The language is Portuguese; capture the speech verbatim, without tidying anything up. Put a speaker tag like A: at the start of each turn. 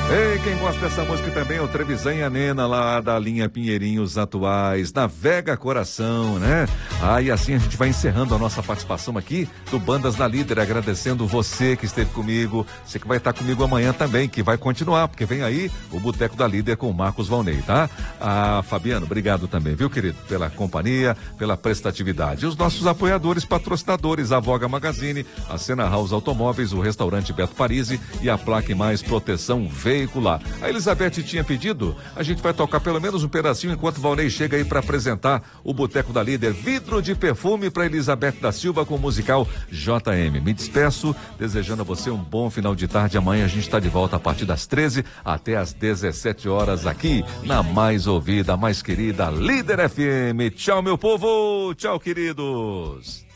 A: Ei, quem gosta dessa música também é o Trevisan e a Nena, lá da linha Pinheirinhos Atuais, Navega Coração, né? Ah, e assim a gente vai encerrando a nossa participação aqui do Bandas na Líder, agradecendo você que esteve comigo, você que vai estar comigo amanhã também, que vai continuar, porque vem aí o Boteco da Líder com o Marcos Valnei, tá? Ah, Fabiano, obrigado também, viu, querido? Pela companhia, pela prestatividade. E os nossos apoiadores, patrocinadores, a Voga Magazine, a Sena House Automóveis, o restaurante Beto Parisi e a Plaque Mais Proteção Veicular. A Elizabeth tinha pedido, a gente vai tocar pelo menos um pedacinho enquanto o Valnei chega aí para apresentar o Boteco da Líder, vidro de perfume para Elizabeth da Silva com o musical J M. Me despeço, desejando a você um bom final de tarde. Amanhã a gente está de volta a partir das treze até as dezessete horas aqui na mais ouvida, mais querida Líder F M. Tchau, meu povo, tchau, queridos.